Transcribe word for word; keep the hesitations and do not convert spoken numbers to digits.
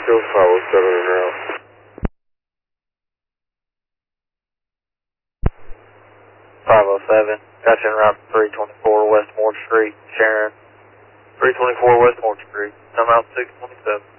Still follow seven en route. five oh seven, got you en route to three twenty-four West Moore Street, Sharon. three twenty-four West Moore Street, come out six twenty-seven.